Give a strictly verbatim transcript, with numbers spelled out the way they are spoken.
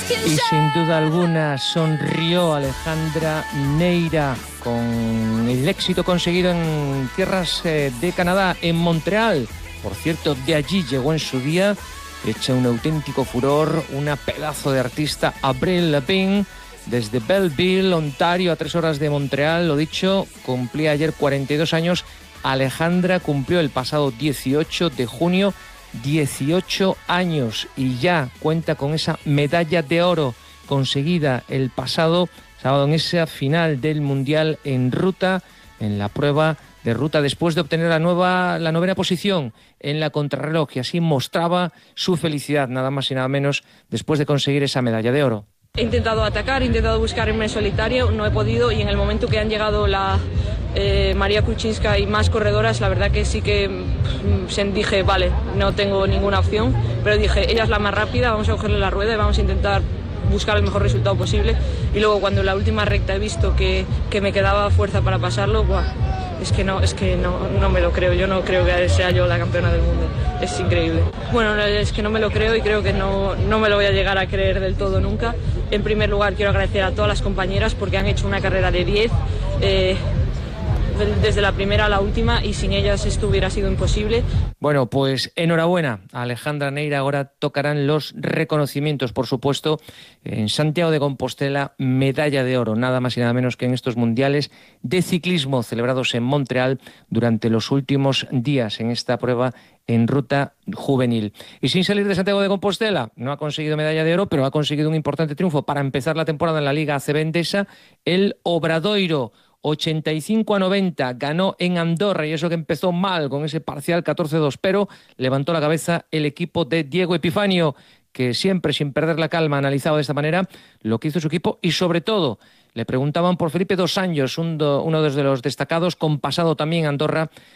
Y sin duda alguna sonrió Alejandra Neira con el éxito conseguido en tierras eh, de Canadá, en Montreal. Por cierto, de allí llegó en su día, hecha un auténtico furor, una pedazo de artista, Avril Lavigne, desde Belleville, Ontario, a tres horas de Montreal. Lo dicho, cumplía ayer cuarenta y dos años. Alejandra cumplió el pasado dieciocho de junio dieciocho años y ya cuenta con esa medalla de oro conseguida el pasado sábado en esa final del Mundial en ruta, en la prueba de ruta, después de obtener la nueva la novena posición en la contrarreloj, y así mostraba su felicidad, nada más y nada menos, después de conseguir esa medalla de oro. He intentado atacar, he intentado buscarme en solitario, no he podido, y en el momento que han llegado la eh, María Kuchinska y más corredoras, la verdad que sí que mm, dije, vale, no tengo ninguna opción, pero dije, ella es la más rápida, vamos a cogerle la rueda y vamos a intentar buscar el mejor resultado posible. Y luego cuando en la última recta he visto que, que me quedaba fuerza para pasarlo, ¡buah! Es que no, es que no, no me lo creo, yo no creo que sea yo la campeona del mundo, es increíble. Bueno, es que no me lo creo y creo que no, no me lo voy a llegar a creer del todo nunca. En primer lugar quiero agradecer a todas las compañeras porque han hecho una carrera de diez, eh, desde la primera a la última, y sin ellas esto hubiera sido imposible. Bueno, pues enhorabuena a Alejandra Neira. Ahora tocarán los reconocimientos, por supuesto, en Santiago de Compostela, medalla de oro, nada más y nada menos que en estos mundiales de ciclismo celebrados en Montreal durante los últimos días en esta prueba en ruta juvenil. Y sin salir de Santiago de Compostela, no ha conseguido medalla de oro, pero ha conseguido un importante triunfo para empezar la temporada en la Liga A C B Endesa, el Obradoiro. ochenta y cinco a noventa, ganó en Andorra, y eso que empezó mal con ese parcial catorce dos, pero levantó la cabeza el equipo de Diego Epifanio, que siempre, sin perder la calma, analizaba de esta manera lo que hizo su equipo, y sobre todo le preguntaban por Felipe Dos Anjos, un do, uno de los destacados, con pasado también en Andorra,